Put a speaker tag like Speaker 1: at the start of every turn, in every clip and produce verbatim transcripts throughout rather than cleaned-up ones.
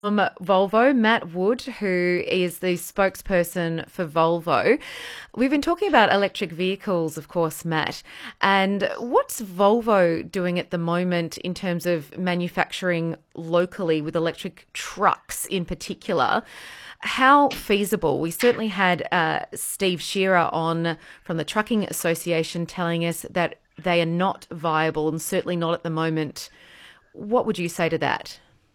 Speaker 1: Um, Volvo, Matt Wood, who is the spokesperson for Volvo. We've been talking about electric vehicles, of course, Matt. And what's Volvo doing at the moment in terms of manufacturing locally with electric trucks in particular? How feasible? We certainly had uh, Steve Shearer on from the Trucking Association telling us that they are not viable and certainly not at the moment. What would you say to that?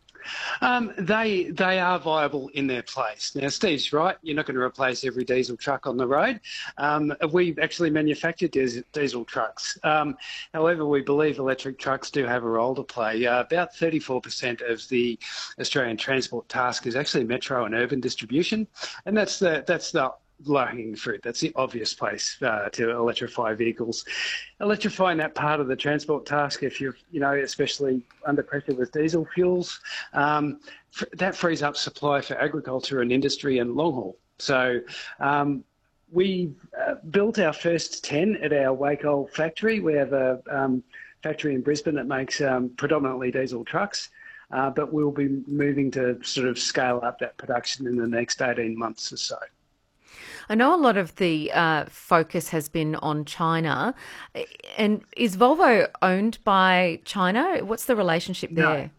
Speaker 2: Um, they they are viable in their place. Now, Steve's right. You're not going to replace every diesel truck on the road. Um, we actually manufacture dis- diesel trucks. Um, however, we believe electric trucks do have a role to play. Uh, about thirty-four percent of the Australian transport task is actually metro and urban distribution, and that's the that's the low-hanging fruit. That's the obvious place uh, to electrify vehicles. Electrifying that part of the transport task, if you're, you know, especially under pressure with diesel fuels, um, f- that frees up supply for agriculture and industry and long haul. So um, we uh, built our first ten at our Waco factory. We have a um, factory in Brisbane that makes um, predominantly diesel trucks. Uh, but we'll be moving to sort of scale up that production in the next eighteen months or so.
Speaker 1: I know a lot of the uh, focus has been on China. And is Volvo owned by China? What's the relationship
Speaker 2: No.
Speaker 1: there?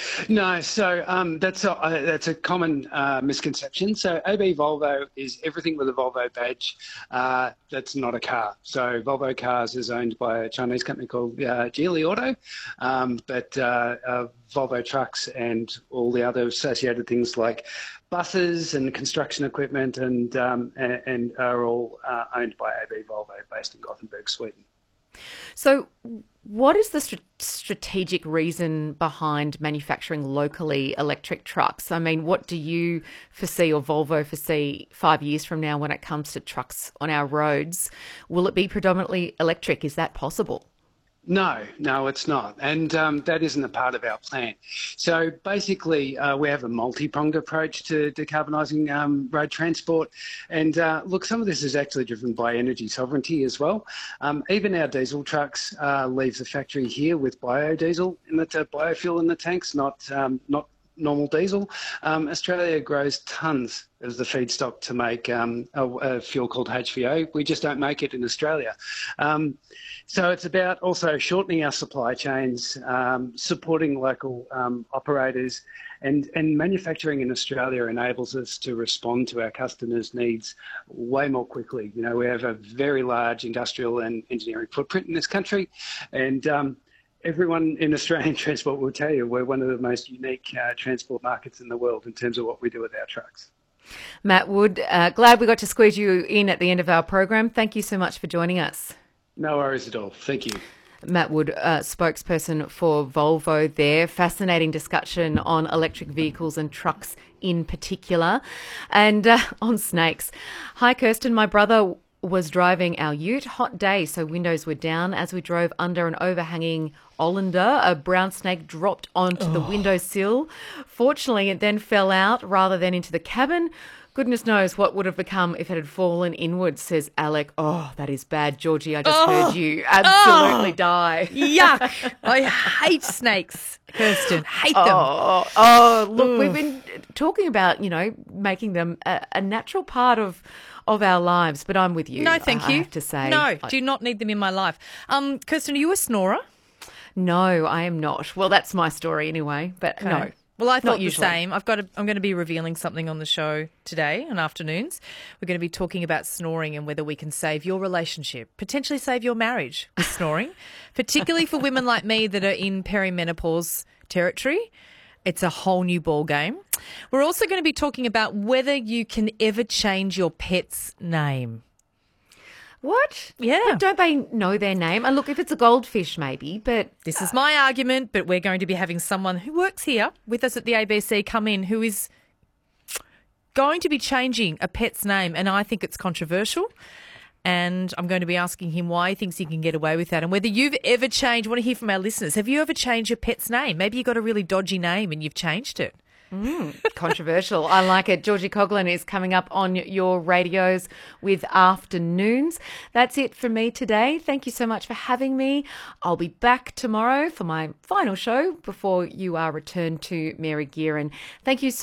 Speaker 2: No, so um, that's a uh, that's a common uh, misconception. So A B Volvo is everything with a Volvo badge. Uh, that's not a car. So Volvo Cars is owned by a Chinese company called uh, Geely Auto, um, but uh, uh, Volvo Trucks and all the other associated things like buses and construction equipment and um, and, and are all uh, owned by A B Volvo, based in Gothenburg, Sweden.
Speaker 1: So, what is the str- strategic reason behind manufacturing locally electric trucks? I mean, what do you foresee or Volvo foresee five years from now when it comes to trucks on our roads? Will it be predominantly electric? Is that possible?
Speaker 2: No, no, it's not. And um, that isn't a part of our plan. So basically, uh, we have a multi-pronged approach to decarbonising um, road transport. And uh, look, some of this is actually driven by energy sovereignty as well. Um, even our diesel trucks uh, leave the factory here with biodiesel in the t- biofuel in the tanks, not um, not normal diesel. Um, Australia grows tons as the feedstock to make um, a, a fuel called H V O. We just don't make it in Australia. Um, so it's about also shortening our supply chains, um, supporting local um, operators, and, and manufacturing in Australia enables us to respond to our customers' needs way more quickly. You know, we have a very large industrial and engineering footprint in this country, and um, everyone in Australian transport will tell you we're one of the most unique uh, transport markets in the world in terms of what we do with our trucks.
Speaker 1: Matt Wood, uh, glad we got to squeeze you in at the end of our program. Thank you so much for joining us.
Speaker 2: No worries at all. Thank you.
Speaker 1: Matt Wood, uh, spokesperson for Volvo there. Fascinating discussion on electric vehicles and trucks in particular. And uh, on snakes. Hi, Kirsten. My brother was driving our ute. Hot day, so windows were down. As we drove under an overhanging Olander, a brown snake dropped onto oh. the windowsill. Fortunately, it then fell out rather than into the cabin. Goodness knows what would have become if it had fallen inwards, says Alec. Oh, that is bad, Georgie. I just oh. heard you absolutely oh. die.
Speaker 3: Yuck. I hate snakes, Kirsten. Hate them.
Speaker 1: Oh, oh look, Ooh. we've been talking about, you know, making them a, a natural part of of our lives, but I'm with you.
Speaker 3: No, thank
Speaker 1: I
Speaker 3: you.
Speaker 1: have to say.
Speaker 3: No,
Speaker 1: I,
Speaker 3: do not need them in my life. Um, Kirsten, are you a snorer?
Speaker 1: No, I am not. Well, that's my story anyway, but okay. no.
Speaker 3: Well, I thought
Speaker 1: Not
Speaker 3: the
Speaker 1: usually.
Speaker 3: same. I've got. To, I'm going to be revealing something on the show today on afternoons. We're going to be talking about snoring and whether we can save your relationship, potentially save your marriage with snoring, particularly for women like me that are in perimenopause territory. It's a whole new ball game. We're also going to be talking about whether you can ever change your pet's name.
Speaker 1: What?
Speaker 3: Yeah.
Speaker 1: But don't they know their name? And look, if it's a goldfish, maybe, but...
Speaker 3: This is my argument, but we're going to be having someone who works here with us at the A B C come in who is going to be changing a pet's name, and I think it's controversial. And I'm going to be asking him why he thinks he can get away with that and whether you've ever changed. I want to hear from our listeners. Have you ever changed your pet's name? Maybe you got a really dodgy name and you've changed it.
Speaker 1: Mm, controversial. I like it. Georgie Coughlin is coming up on your radios with Afternoons. That's it from me today. Thank you so much for having me. I'll be back tomorrow for my final show before you are returned to Mary Gearan. Thank you so